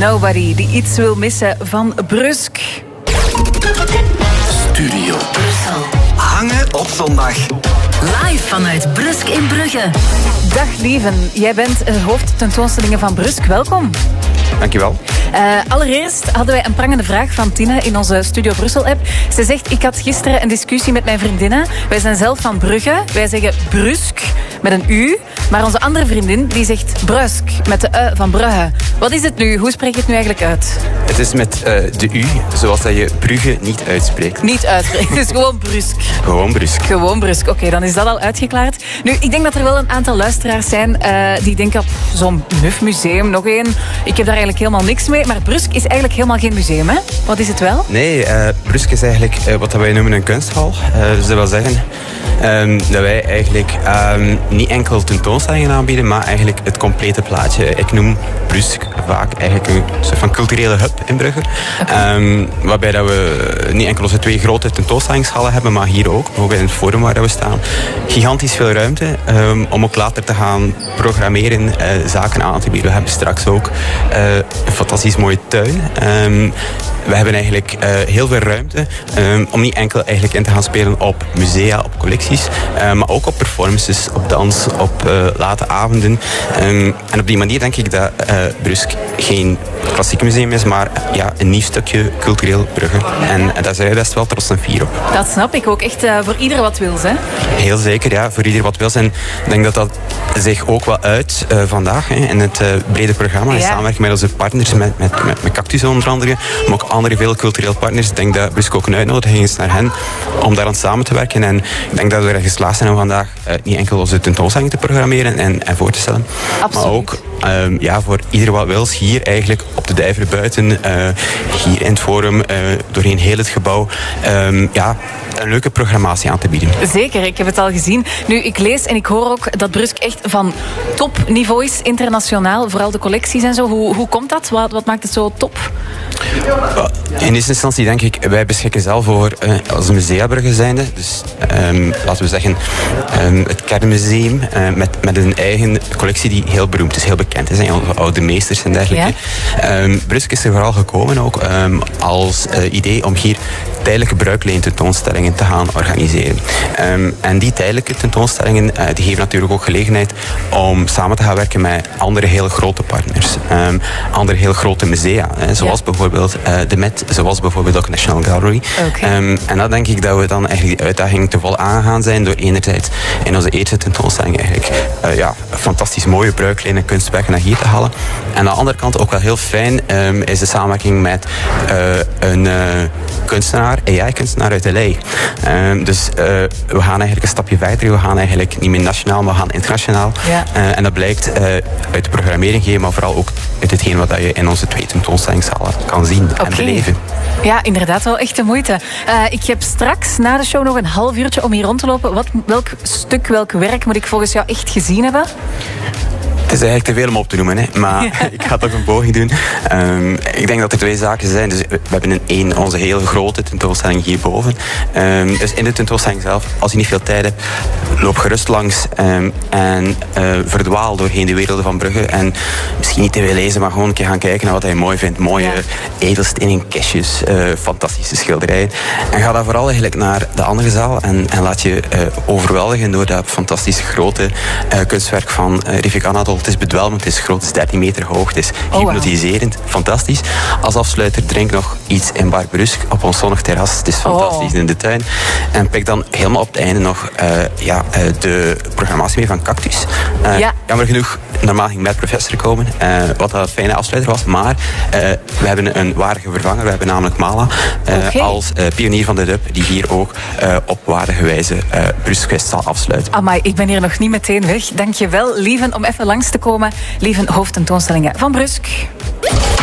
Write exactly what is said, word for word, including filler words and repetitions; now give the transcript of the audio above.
Nobody die iets wil missen van Brusk. Studio Brussel. Hangen op zondag. Live vanuit Brusk in Brugge. Dag Lieven, jij bent hoofdtentoonstellingen van Brusk. Welkom. Dankjewel. Uh, allereerst hadden wij een prangende vraag van Tine in onze Studio Brussel-app. Ze zegt, ik had gisteren een discussie met mijn vriendinnen. Wij zijn zelf van Brugge. Wij zeggen Brusk met een U. Maar onze andere vriendin die zegt Brusk met de U van Brugge. Wat is het nu? Hoe spreek je het nu eigenlijk uit? Het is met uh, de U, zoals dat je Brugge niet uitspreekt. Niet uitspreken, dus gewoon Brusk. Gewoon Brusk. Gewoon Brusk. Oké, okay, dan is dat al uitgeklaard. Nu, ik denk dat er wel een aantal luisteraars zijn uh, die denken op zo'n nuf museum, nog één. Ik heb daar eigenlijk helemaal niks mee. Maar Brusk is eigenlijk helemaal geen museum, hè? Wat is het wel? Nee, uh, Brusk is eigenlijk uh, wat wij noemen een kunsthal. Uh, dus dat wil zeggen um, dat wij eigenlijk um, niet enkel tentoonstellingen aanbieden, maar eigenlijk het complete plaatje. Ik noem Brusk vaak eigenlijk een soort van culturele hub in Brugge. Okay. Um, waarbij dat we niet enkel onze twee grote tentoonstellingshallen hebben, maar hier ook, ook in het forum waar we staan. Gigantisch veel ruimte um, om ook later te gaan programmeren, uh, zaken aan te bieden. We hebben straks ook uh, een fantastisch mooie tuin. Um, we hebben eigenlijk uh, heel veel ruimte um, om niet enkel eigenlijk in te gaan spelen op musea, op collecties, uh, maar ook op performances, op dans, op uh, late avonden. Um, en op die manier denk ik dat uh, Brusk geen klassiek museum is, maar ja, een nieuw stukje cultureel Brugge. En, en daar zijn wij best wel trots en fier op. Dat snap ik ook. Echt uh, voor ieder wat wils, hè? Heel zeker, ja. Voor ieder wat wils. En ik denk dat dat zich ook wel uit uh, vandaag hè, in het uh, brede programma. In ja. samenwerking met onze partners, met, met, met, met Cactus onder andere, maar ook andere veel cultureel partners. Ik denk dat Brusk ook een uitnodiging is naar hen om daar aan samen te werken. En ik denk dat we er geslaagd zijn om vandaag uh, niet enkel onze tentoonstelling te programmeren en, en voor te stellen. Absoluut. Maar ook um, ja, voor ieder wat wils hier eigenlijk op de Dijver buiten, uh, hier in het forum, uh, doorheen heel het gebouw, um, ja, een leuke programmatie aan te bieden. Zeker, ik heb het al gezien. Nu, ik lees en ik hoor ook dat Brusk echt van topniveau is, internationaal, vooral de collecties en zo. Hoe, hoe komt dat? Wat, wat maakt het zo top? In eerste instantie denk ik, wij beschikken zelf over uh, als musea Brugge zijnde. Dus um, laten we zeggen, um, het kernmuseum uh, met, met een eigen collectie die heel beroemd is, heel bekend is. Onze oude meesters en dergelijke. Ja. Um, Brusk is er vooral gekomen ook um, als uh, idee om hier tijdelijke bruikleententoonstellingen te gaan organiseren. Um, en die tijdelijke tentoonstellingen uh, die geven natuurlijk ook gelegenheid om samen te gaan werken met andere hele grote partners. Um, andere heel grote musea, hè, zoals ja. bijvoorbeeld uh, de Met, zoals bijvoorbeeld ook National Gallery. Okay. Um, en dan denk ik dat we dan eigenlijk die uitdaging te vol aangaan zijn door enerzijds in onze eerste tentoonstelling eigenlijk uh, ja, fantastisch mooie bruiklenen kunstwerken naar hier te halen. En aan de andere kant ook wel heel fijn um, is de samenwerking met uh, een uh, kunstenaar, A I-kunstenaar uit L A. Um, dus uh, we gaan eigenlijk een stapje verder. We gaan eigenlijk niet meer nationaal, maar we gaan internationaal. Ja. Uh, en dat blijkt uh, uit de programmering, maar vooral ook uit hetgeen wat je in onze twee tentoonstellingszalen kan zien okay. en beleven. Ja, inderdaad wel echt de moeite. Uh, ik heb straks na de show nog een half uurtje om hier rond te lopen. Wat, welk stuk, welk werk moet ik volgens jou echt gezien hebben? Het is eigenlijk te veel om op te noemen, hè. Maar ja. ik ga toch een poging doen. Um, ik denk dat er twee zaken zijn. Dus we hebben een één, onze hele grote tentoonstelling hierboven. Um, dus in de tentoonstelling zelf, als je niet veel tijd hebt, loop gerust langs um, en uh, verdwaal doorheen de werelden van Brugge. En misschien niet te veel lezen, maar gewoon een keer gaan kijken naar wat hij mooi vindt. Mooie ja. edelstenen kistjes, uh, fantastische schilderijen. En ga dan vooral eigenlijk naar de andere zaal en, en laat je uh, overweldigen door dat fantastische grote uh, kunstwerk van uh, Rivik Anadol. Het is bedwelmend, het is groot, het is dertien meter hoog, het is hypnotiserend, oh, wow. fantastisch. Als afsluiter drink nog iets in Bar Brusk op ons zonnig terras. Het is fantastisch oh. in de tuin. En pik dan helemaal op het einde nog uh, ja, uh, de programmatie mee van Cactus. Uh, ja. Jammer genoeg, normaal ging met professor komen, uh, wat een fijne afsluiter was. Maar uh, we hebben een waardige vervanger, we hebben namelijk Mala uh, okay. als uh, pionier van de dub, die hier ook uh, op waardige wijze uh, Bruskfest zal afsluiten. Amai, ik ben hier nog niet meteen weg. Dank je wel, Lieven, om even langs te komen. Lieven, hoofdtentoonstellingen van Brusk.